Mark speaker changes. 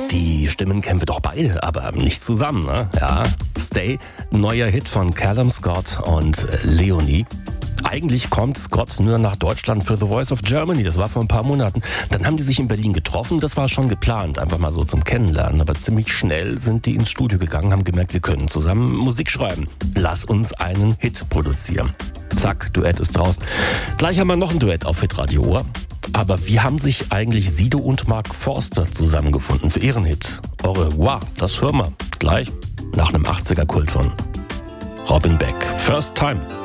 Speaker 1: Die Stimmen kennen wir doch beide, aber nicht zusammen, ne? Ja, Stay, neuer Hit von Callum Scott und Leonie. Eigentlich kommt Scott nur nach Deutschland für The Voice of Germany, das war vor ein paar Monaten. Dann haben die sich in Berlin getroffen, das war schon geplant, einfach mal so zum Kennenlernen. Aber ziemlich schnell sind die ins Studio gegangen, haben gemerkt, wir können zusammen Musik schreiben. Lass uns einen Hit produzieren. Zack, Duett ist draußen. Gleich haben wir noch ein Duett auf Hitradio Ohr. Aber wie haben sich eigentlich Sido und Mark Forster zusammengefunden für ihren Hit? Au revoir, das hören wir gleich nach einem 80er-Kult von Robin Beck. First Time.